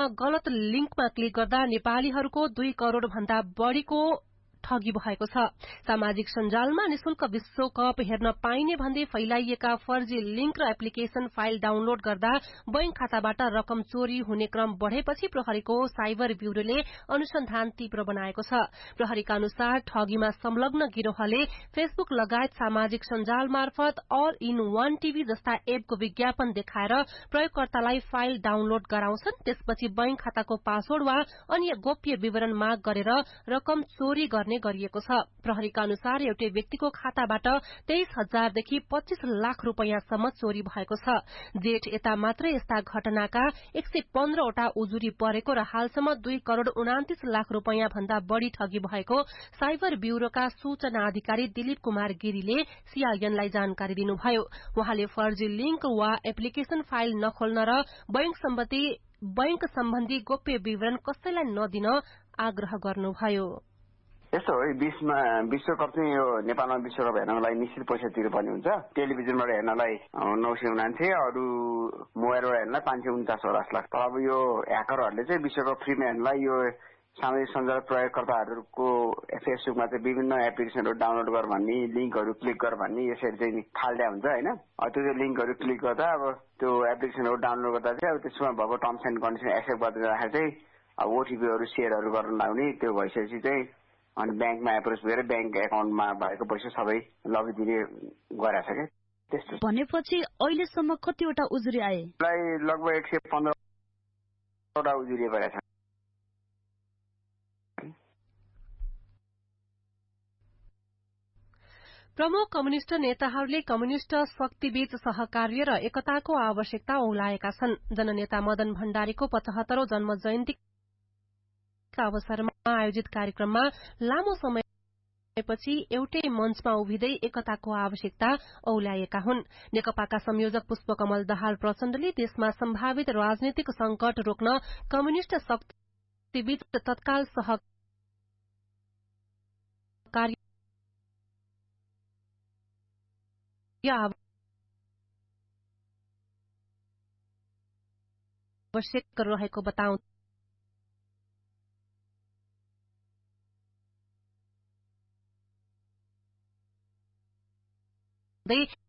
गलत लिंकमा क्लिक गर्दा नेपालीहरूको 2 करोड़ भन्दा बढ़ीको ठगी भएको छ। सामाजिक सञ्जालमा निशुल्क विश्वकप हेर्न पाइने भन्दै फैलाइएका फर्जी लिंक र एप्लिकेशन फाइल डाउनलोड गर्दा बैंक खाताबाट रकम चोरी हुने क्रम बढ़ेपछि प्रहरीको साइबर ब्यूरोले अनुसन्धान तीव्र बनाएको छ। प्रहरीका अनुसार ठगीमा संलग्न गिरोहले फेसबुक लगायत सामाजिक सञ्जाल मार्फत ऑल इन वन टीभी जस्ता एपको विज्ञापन देखाएर प्रयोगकर्तालाई फाइल डाउनलोड गराउँछन्। त्यसपछि बैंक खाताको पासवर्ड वा अन्य गोप्य विवरण माग गरेर रकम चोरी गर्ने गरिएको छ। प्रहरीका अनुसार एउटै व्यक्तिको खाताबाट 23,000 देखि 25 लाख रुपैयाँसम्म चोरी भएको छ। जेठ यता मात्रै यस्ता घटनाका 115 वटा उजुरी परेको र हालसम्म 2 करोड़ 29 लाख रुपैयाँ भन्दा बढ़ी ठगी भएको साइबर ब्यूरोका सूचना अधिकारी दिलीप कुमार गिरीले सीआईएनलाई जानकारी दिनुभयो। उहाँले फर्जी लिंक वा एप्लिकेशन फाइल नखोल्न र बैंक सम्बन्धी गोप्य विवरण कसैलाई नदिन आग्रह गर्नुभयो। यस्तो हो, विश्वकप चाहिँ यो नेपालमा विश्वकप हेर्नलाई निश्चित पैसा तिर्नुपर्ने हुन्छ। टेलिभिजनबाट हेर्नलाई 999, अरू मोबाइलबाट हेर्नलाई 549 लाख। तर अब यो ह्याकरहरूले चाहिँ विश्वकप फ्रीमा हेर्नलाई यो सामाजिक सञ्जाल प्रयोगकर्ताहरूको फेसबुकमा चाहिँ विभिन्न एप्लिकेसनहरू डाउनलोड गर भन्ने, लिंकहरू क्लिक गर भन्ने यसरी चाहिँ थाल्दा हुन्छ हैन। त्यो लिंकहरू क्लिक गर्दा अब त्यो एप्लिकेसनहरू डाउनलोड गर्दा चाहिँ अब त्यसमा भएको टर्म्स एन्ड कन्डिसन एक्सेप्ट गर्दा चाहिँ अब ओटीपीहरू सेयरहरू गर्न लाउने, त्यो भइसकेपछि चाहिँ अनि बैंकमा एप्रोच गरेर बैंक एकाउन्टमा भएको पैसा सबै लगिदिने गरेछ के। त्यस्तो भनेपछि अहिलेसम्म कतिवटा उजुरी आए? लगभग 115 वटा उजुरी परेछ। प्रमुख कम्युनिष्ट नेताहरूले कम्युनिष्ट शक्तिबीच सहकार्य र एकताको आवश्यकता औलाएका छन्। जननेता मदन भण्डारीको 75औं जन्म जयन्तीका अवसरमा आयोजित कार्यक्रममा लामो समयपछि एउटै मञ्चमा उभिँदै एकताको आवश्यकता औल्याएका हुन्। नेकपाका संयोजक पुष्पकमल दाहाल प्रचण्डले देशमा सम्भावित राजनीतिक संकट रोक्न कम्युनिष्ट शक्तिबीच तत्काल सहकार्य आवश्यक रहेको बताउँदै